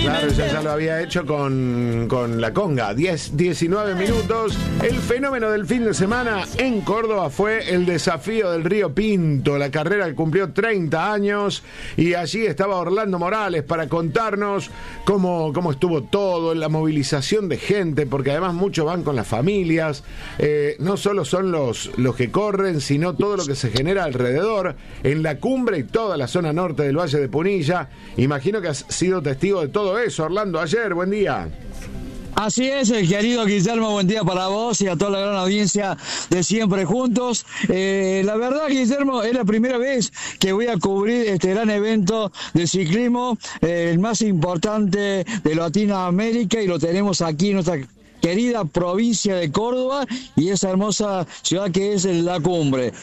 Claro, ya lo había hecho con la conga. 19 minutos. El fenómeno del fin de semana en Córdoba fue el desafío del Río Pinto. La carrera que cumplió 30 años y allí estaba Orlando Morales para contarnos cómo estuvo todo, la movilización de gente, porque además muchos van con las familias. No solo son los que corren, sino todo lo que se genera alrededor, en la cumbre y toda la zona norte del Valle de Punilla. Imagino que has sido testigo de todo eso, Orlando, ayer. Buen día. Así es, querido Guillermo, buen día para vos y a toda la gran audiencia de Siempre Juntos. La verdad, Guillermo, es la primera vez que voy a cubrir este gran evento de ciclismo, el más importante de Latinoamérica, y lo tenemos aquí en nuestra querida provincia de Córdoba y esa hermosa ciudad que es la cumbre.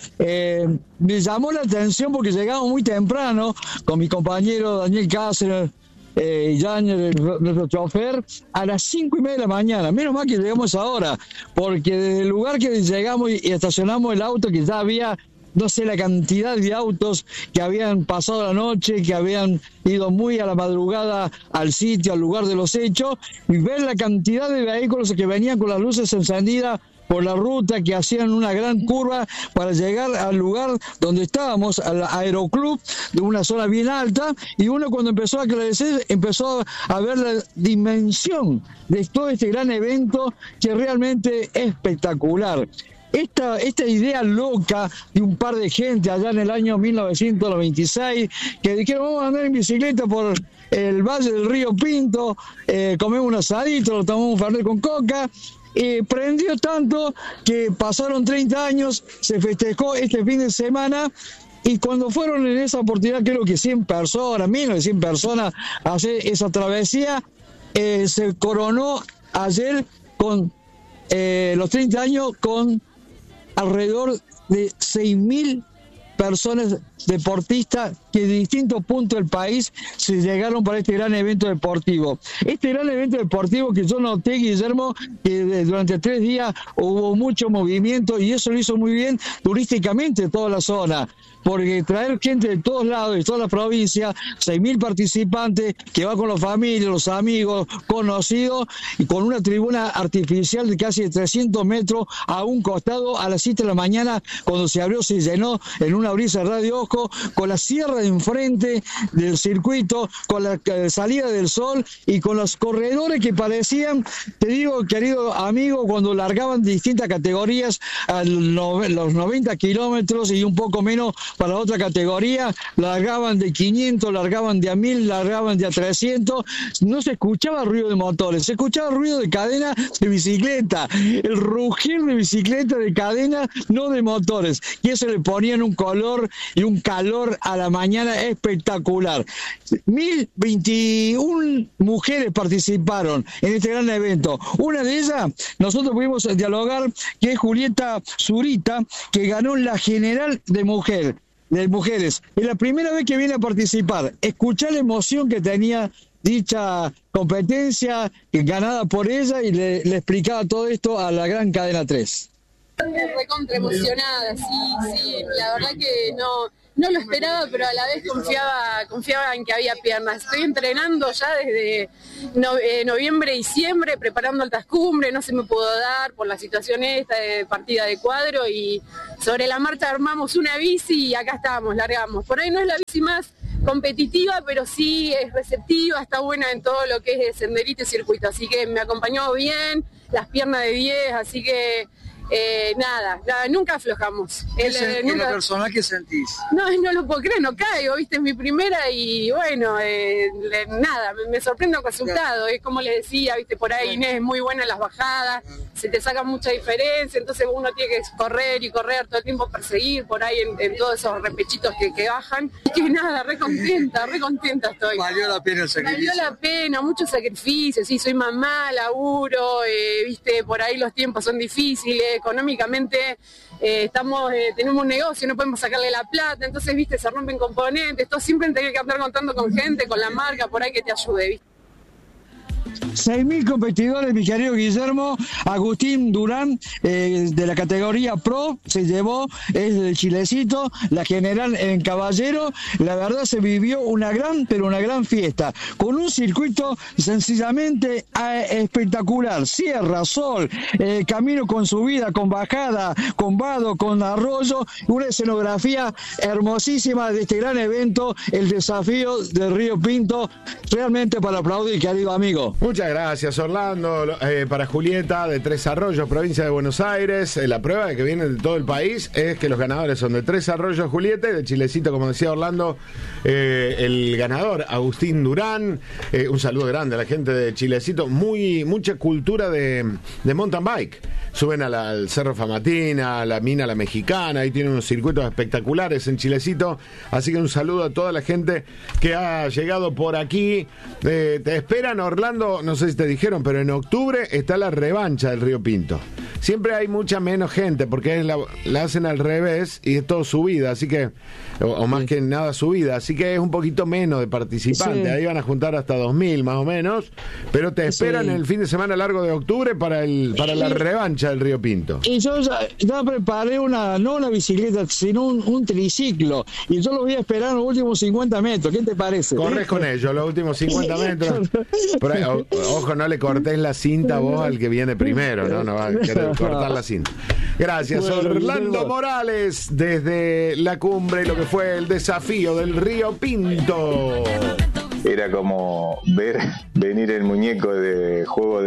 Me llamó la atención porque llegamos muy temprano con mi compañero Daniel Cáceres, Yañez, nuestro chofer, a las 5:30 de la mañana. Menos mal que llegamos ahora, porque desde el lugar que llegamos y estacionamos el auto, que ya había, no sé, la cantidad de autos que habían pasado la noche, que habían ido muy a la madrugada al sitio, al lugar de los hechos, y ver la cantidad de vehículos que venían con las luces encendidas por la ruta, que hacían una gran curva para llegar al lugar donde estábamos, al aeroclub, de una zona bien alta, y uno cuando empezó a aclarecer, empezó a ver la dimensión de todo este gran evento, que realmente es espectacular. Esta idea loca de un par de gente allá en el año 1996, que dijeron vamos a andar en bicicleta por el Valle del Río Pinto, comemos un asadito, lo tomamos un fernet con coca, prendió tanto que pasaron 30 años, se festejó este fin de semana. Y cuando fueron en esa oportunidad, creo que 100 personas, menos de 100 personas, a hacer esa travesía, se coronó ayer con los 30 años con alrededor de 6.000 personas deportistas que de distintos puntos del país se llegaron para este gran evento deportivo. Este gran evento deportivo que yo noté, Guillermo, que durante 3 días hubo mucho movimiento y eso lo hizo muy bien turísticamente toda la zona, porque traer gente de todos lados, de toda la provincia, 6.000 participantes que va con los familias, los amigos, conocidos, y con una tribuna artificial de casi 300 metros a un costado a las 7 de la mañana, cuando se abrió, se llenó en una brisa Radio Ojo, con la sierra de enfrente del circuito, con la salida del sol y con los corredores que parecían, te digo, querido amigo, cuando largaban de distintas categorías a los 90 kilómetros y un poco menos para otra categoría, largaban de 500, largaban de a 1000, largaban de a 300, no se escuchaba ruido de motores, se escuchaba ruido de cadena de bicicleta, el rugir de bicicleta de cadena, no de motores, y eso le ponían un color y un calor a la mañana espectacular. 1021 mujeres participaron en este gran evento. Una de ellas, nosotros pudimos dialogar, que es Julieta Zurita, que ganó la general de mujeres. Es la primera vez que viene a participar. Escuchar la emoción que tenía dicha competencia, ganada por ella, y le explicaba todo esto a la gran Cadena 3. Recontra emocionada, sí, la verdad que no lo esperaba, pero a la vez confiaba en que había piernas. Estoy entrenando ya desde noviembre, diciembre, preparando altas cumbres, no se me pudo dar por la situación esta de partida de cuadro, y sobre la marcha armamos una bici y acá estamos, largamos. Por ahí no es la bici más competitiva, pero sí es receptiva, está buena en todo lo que es senderito y circuito, así que me acompañó bien, las piernas de 10, así que nada, nunca aflojamos. ¿Qué nunca... personal que sentís? No lo puedo creer, no caigo, viste, es mi primera y bueno, nada, me sorprendo con el resultado. Es como les decía, viste, por ahí Inés es muy buena en las bajadas, se te saca mucha diferencia, entonces uno tiene que correr y correr todo el tiempo, perseguir por ahí en todos esos repechitos que bajan. Y que nada, re contenta estoy. Valió la pena el sacrificio. Valió la pena, mucho sacrificio, sí, soy mamá, laburo, viste, por ahí los tiempos son difíciles, económicamente tenemos un negocio, no podemos sacarle la plata, entonces, viste, se rompen componentes, todo siempre tenés que andar contando con gente, con la marca, por ahí que te ayude, viste. 6.000 competidores, mi querido Guillermo. Agustín Durán, de la categoría Pro, se llevó, es del Chilecito, la general en Caballero. La verdad se vivió una gran fiesta, con un circuito sencillamente espectacular. Sierra, sol, camino con subida, con bajada, con vado, con arroyo, una escenografía hermosísima de este gran evento, el desafío del Río Pinto, realmente para aplaudir, querido amigo. Muchas gracias, Orlando. Para Julieta, de Tres Arroyos, provincia de Buenos Aires. La prueba de que vienen de todo el país es que los ganadores son de Tres Arroyos, Julieta, y de Chilecito, como decía Orlando, el ganador, Agustín Durán. Un saludo grande a la gente de Chilecito. Mucha cultura de mountain bike. Suben al Cerro Famatina, a la Mina La Mexicana, ahí tienen unos circuitos espectaculares en Chilecito. Así que un saludo a toda la gente que ha llegado por aquí. Te esperan, Orlando, no sé si te dijeron, pero en octubre está la revancha del Río Pinto. Siempre hay mucha menos gente porque la hacen al revés y es todo subida, así que, o más que nada subida, así que es un poquito menos de participantes. Sí. Ahí van a juntar hasta 2.000 más o menos, pero te esperan en el fin de semana largo de octubre para la revancha del Río Pinto. Y yo ya preparé no una bicicleta, sino un triciclo, y yo lo voy a esperar en los últimos 50 metros. ¿Qué te parece? Corres con ellos los últimos 50 metros. Por ahí, ojo, no le cortés la cinta vos al que viene primero, no va a querer cortar la cinta. Gracias, Orlando Morales, desde la cumbre, lo que fue el desafío del Río Pinto. Era como venir el muñeco de Juego de